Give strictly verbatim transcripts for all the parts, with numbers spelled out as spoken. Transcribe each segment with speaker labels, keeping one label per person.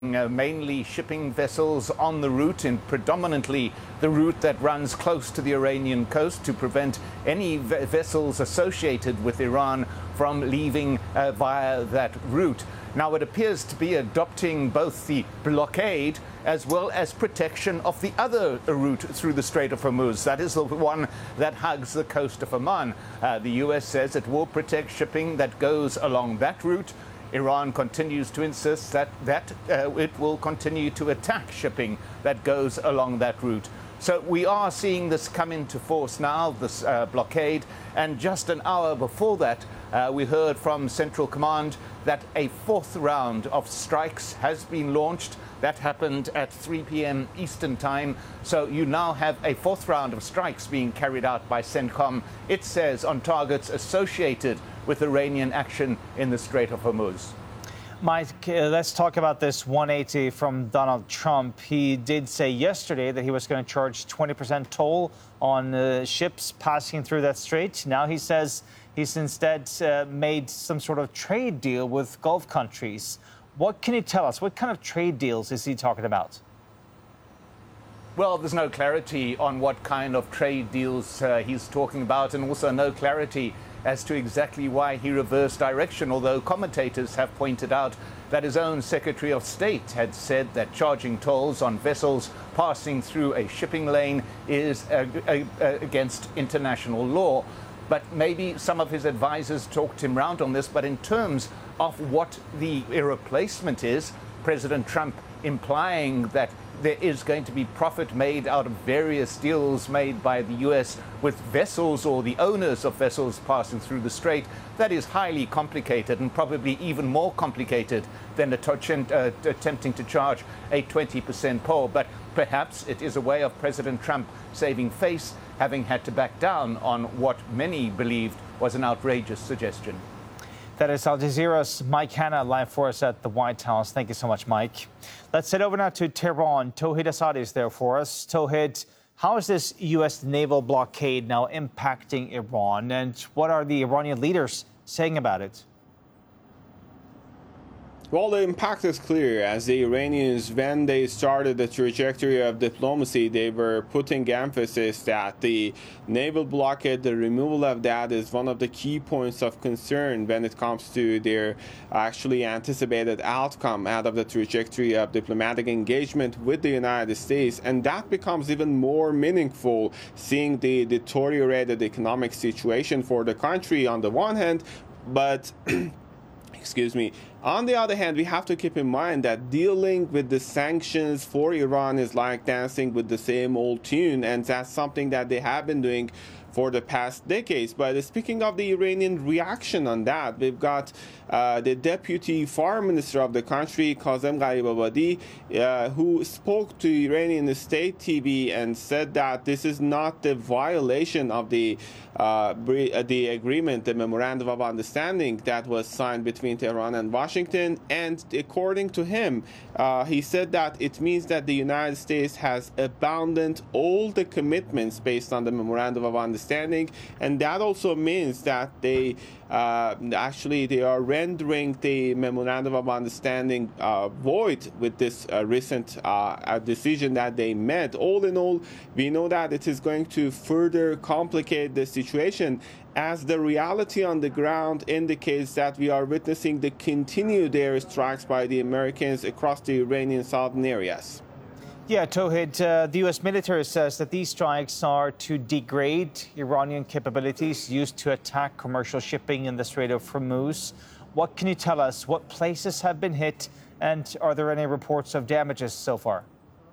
Speaker 1: Uh, mainly shipping vessels on the route, and predominantly the route that runs close to the Iranian coast, to prevent any v- vessels associated with Iran from leaving uh, via that route. Now, it appears to be adopting both the blockade as well as protection of the other route through the Strait of Hormuz. That is the one that hugs the coast of Oman. Uh, the U S says it will protect shipping that goes along that route. Iran continues to insist that, that uh, it will continue to attack shipping that goes along that route. So we are seeing this come into force now, this uh, blockade. And just an hour before that, uh, we heard from Central Command that a fourth round of strikes has been launched. That happened at three p.m. Eastern time. So you now have a fourth round of strikes being carried out by CENTCOM, it says, on targets associated with Iranian action in the Strait of Hormuz.
Speaker 2: Mike, uh, let's talk about this one eighty from Donald Trump. He did say yesterday that he was going to charge twenty percent toll on uh, ships passing through that strait. Now he says he's instead uh, made some sort of trade deal with Gulf countries. What can you tell us? What kind of trade deals is he talking about?
Speaker 1: Well, there's no clarity on what kind of trade deals uh, he's talking about, and also no clarity as to exactly why he reversed direction, although commentators have pointed out that his own Secretary of State had said that charging tolls on vessels passing through a shipping lane is uh, uh, uh, against international law. But maybe some of his advisors talked him round on this. But in terms of what the replacement is, President Trump implying that there is going to be profit made out of various deals made by the U S with vessels or the owners of vessels passing through the strait, that is highly complicated, and probably even more complicated than uh, attempting to charge a twenty percent toll. But perhaps it is a way of President Trump saving face, having had to back down on what many believed was an outrageous suggestion.
Speaker 2: That is Al Jazeera's Mike Hanna live for us at the White House. Thank you so much, Mike. Let's head over now to Tehran. Tauhid Asadi is there for us. Tauhid, how is this U S naval blockade now impacting Iran, and what are the Iranian leaders saying about it?
Speaker 3: Well, the impact is clear. As the Iranians, when they started the trajectory of diplomacy, they were putting emphasis that the naval blockade, the removal of that, is one of the key points of concern when it comes to their actually anticipated outcome out of the trajectory of diplomatic engagement with the United States. And that becomes even more meaningful, seeing the deteriorated economic situation for the country on the one hand, but excuse me. On the other hand, we have to keep in mind that dealing with the sanctions for Iran is like dancing with the same old tune, and that's something that they have been doing for the past decades. But speaking of the Iranian reaction on that, we've got uh, the deputy foreign minister of the country, Kazem Gharibabadi, uh, who spoke to Iranian state T V and said that this is not the violation of the uh, the agreement, the memorandum of understanding that was signed between Tehran and Washington. And according to him, uh, he said that it means that the United States has abandoned all the commitments based on the memorandum of understanding, and that also means that they uh, actually they are rendering the memorandum of understanding uh, void with this uh, recent uh, decision that they made. All in all, we know that it is going to further complicate the situation, as the reality on the ground indicates that we are witnessing the continued airstrikes by the Americans across the Iranian southern areas.
Speaker 2: Yeah, Tauhid, uh, the U S military says that these strikes are to degrade Iranian capabilities used to attack commercial shipping in the Strait of Hormuz. What can you tell us? What places have been hit, and are there any reports of damages so far?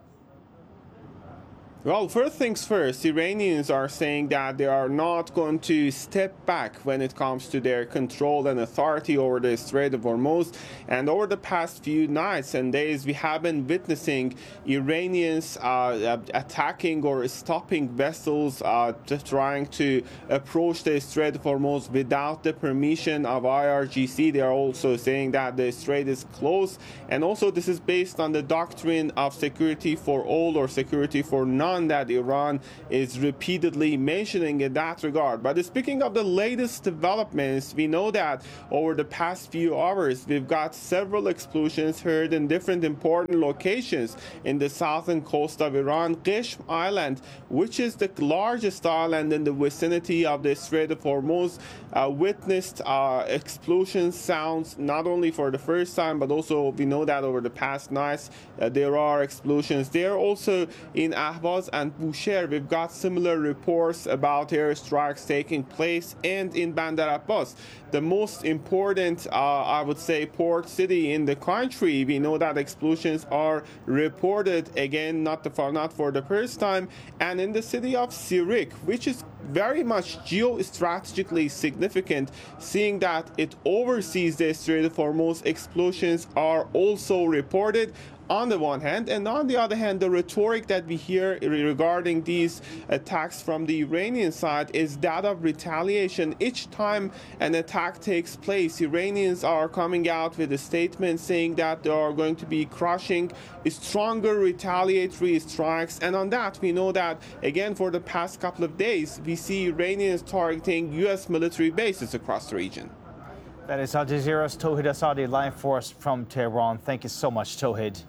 Speaker 3: Well, first things first, Iranians are saying that they are not going to step back when it comes to their control and authority over the Strait of Hormuz. And over the past few nights and days, we have been witnessing Iranians uh, attacking or stopping vessels uh, just trying to approach the Strait of Hormuz without the permission of I R G C. They are also saying that the strait is closed. And also, this is based on the doctrine of security for all or security for none. none that Iran is repeatedly mentioning in that regard. But speaking of the latest developments, we know that over the past few hours, we've got several explosions heard in different important locations in the southern coast of Iran. Qishm Island, which is the largest island in the vicinity of the Strait of Hormuz, uh, witnessed uh, explosion sounds not only for the first time, but also we know that over the past nights uh, there are explosions there. Also in Ahvaz and Bushehr, we've got similar reports about airstrikes taking place, and in Bandar Abbas, the most important, uh, I would say, port city in the country, we know that explosions are reported again, not, the, for, not for the first time. And in the city of Sirik, which is very much geostrategically significant, seeing that it oversees the Strait of Hormuz, explosions are also reported on the one hand, and on the other hand, the rhetoric that we hear regarding these attacks from the Iranian side is that of retaliation. Each time an attack takes place, Iranians are coming out with a statement saying that they are going to be crushing stronger retaliatory strikes, and on that we know that again for the past couple of days we see Iranians targeting U S military bases across the region.
Speaker 2: That is Al Jazeera's Tawhid Asadi live for us from Tehran. Thank you so much, Tawhid.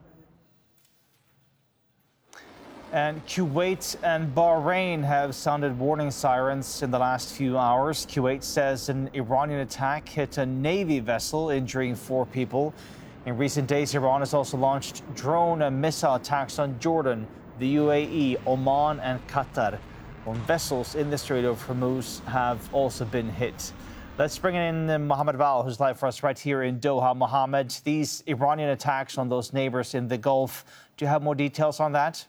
Speaker 2: And Kuwait and Bahrain have sounded warning sirens in the last few hours. Kuwait says an Iranian attack hit a Navy vessel, injuring four people. In recent days, Iran has also launched drone and missile attacks on Jordan, the U A E, Oman and Qatar. When vessels in the Strait of Hormuz have also been hit. Let's bring in Mohammed Val, who's live for us right here in Doha. Mohammed, these Iranian attacks on those neighbors in the Gulf, do you have more details on that?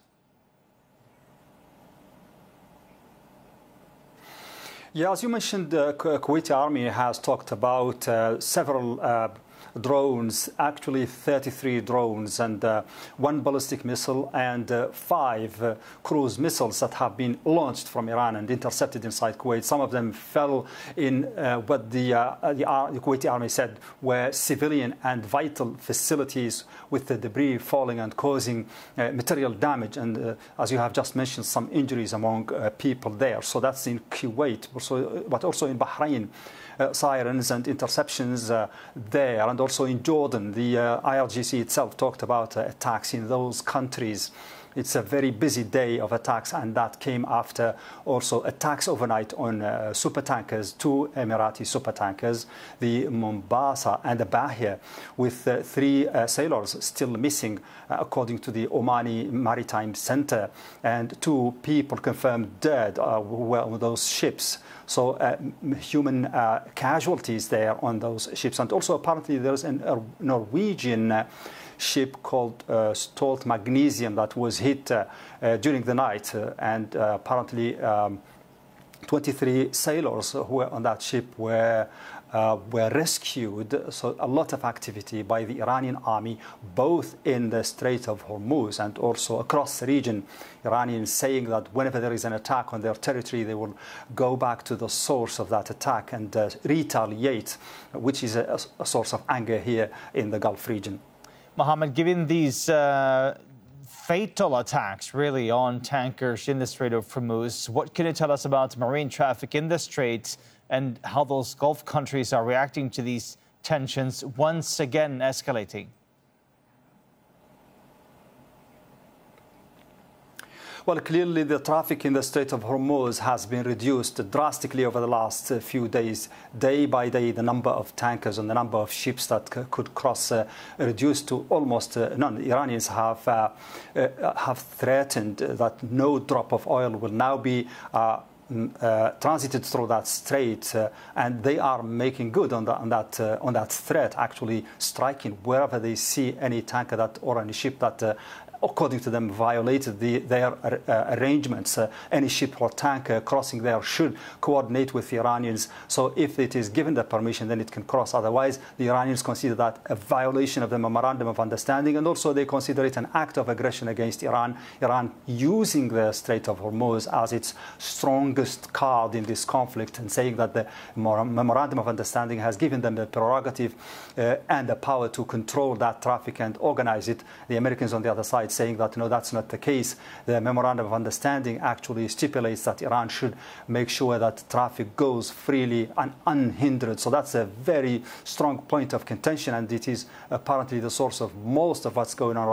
Speaker 4: Yeah, as you mentioned, the uh, Kuwaiti army has talked about uh, several uh, drones, actually thirty-three drones, and uh, one ballistic missile and uh, five uh, cruise missiles that have been launched from Iran and intercepted inside Kuwait. Some of them fell in uh, what the, uh, the, uh, the Kuwaiti army said were civilian and vital facilities, with the debris falling and causing uh, material damage. And uh, as you have just mentioned, some injuries among uh, people there. So that's in Kuwait, also, but also in Bahrain. Uh, sirens and interceptions uh, there, and also in Jordan. The uh, I R G C itself talked about uh, attacks in those countries. It's a very busy day of attacks, and that came after also attacks overnight on uh, supertankers, two Emirati supertankers, the Mombasa and the Bahia, with uh, three uh, sailors still missing, uh, according to the Omani Maritime Center, and two people confirmed dead uh, who were on those ships. So uh, human uh, casualties there on those ships. And also apparently there's a Norwegian uh, ship called uh, Stolt Magnesium that was hit uh, uh, during the night. Uh, and uh, apparently um, twenty-three sailors who were on that ship were Uh, were rescued. So a lot of activity by the Iranian army, both in the Strait of Hormuz and also across the region. Iranians saying that whenever there is an attack on their territory, they will go back to the source of that attack and uh, retaliate, which is a, a source of anger here in the Gulf region.
Speaker 2: Mohammed, given these uh, fatal attacks really on tankers in the Strait of Hormuz, what can you tell us about marine traffic in the Strait and how those Gulf countries are reacting to these tensions once again escalating?
Speaker 4: Well, clearly the traffic in the Strait of Hormuz has been reduced drastically over the last uh, few days. Day by day, the number of tankers and the number of ships that c could cross uh, reduced to almost uh, none. The Iranians have, uh, uh, have threatened that no drop of oil will now be uh, Uh, transited through that strait, uh, and they are making good on, the, on that uh, on that threat, actually striking wherever they see any tanker that or any ship that uh, according to them, violated the, their uh, arrangements. Uh, any ship or tanker crossing there should coordinate with the Iranians. So if it is given the permission, then it can cross. Otherwise, the Iranians consider that a violation of the Memorandum of Understanding, and also they consider it an act of aggression against Iran. Iran using the Strait of Hormuz as its strongest card in this conflict, and saying that the Memorandum of Understanding has given them the prerogative uh, and the power to control that traffic and organize it. The Americans on the other side side, saying that, no, that's not the case. The memorandum of understanding actually stipulates that Iran should make sure that traffic goes freely and unhindered. So that's a very strong point of contention, and it is apparently the source of most of what's going on